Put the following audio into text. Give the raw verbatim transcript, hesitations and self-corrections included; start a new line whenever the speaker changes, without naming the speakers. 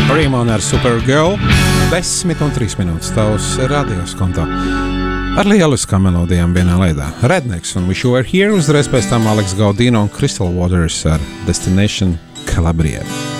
Rimon ar Supergirl. Desmit un trīs minūtes tavs radios konto. Ar lieliskām melodijām vienā leidā. Rednecks un Wish You Were Here, uzreiz pēc tam Alex Gaudino un Crystal Waters ar Destination Calabria.